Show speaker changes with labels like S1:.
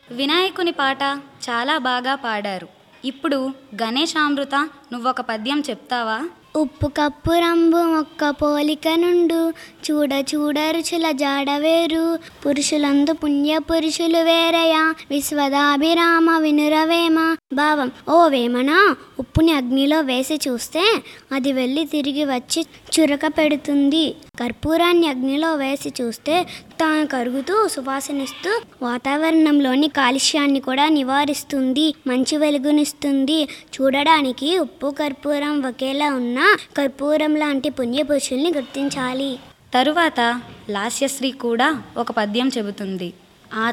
S1: వినాయకుని పాట చాలా బాగా పాడారు. ఇప్పుడు గణేశామృత నువ్వొక పద్యం చెప్తావా?
S2: ఉప్పు కప్పు రంబు మొక్క పోలిక నుండు చూడ చూడ రుచుల జాడవేరు పురుషులందు పుణ్య పురుషులు వేరయా విశ్వదాభిరామ వినురవేమ. భావం: ఓ వేమన, ఉప్పుని అగ్నిలో వేసి చూస్తే అది వెళ్ళి తిరిగి వచ్చి చురక పెడుతుంది. కర్పూరాన్ని అగ్నిలో వేసి చూస్తే తాను కరుగుతూ సువాసనిస్తూ వాతావరణంలోని కాలుష్యాన్ని కూడా నివారిస్తుంది, మంచి వెలుగునిస్తుంది. చూడడానికి ఉప్పు కర్పూరం ఒకేలా ఉన్న కర్పూరం లాంటి పుణ్యపురుషుల్ని గుర్తించాలి.
S1: తరువాత లాస్యశ్రీ కూడా ఒక పద్యం చెబుతుంది.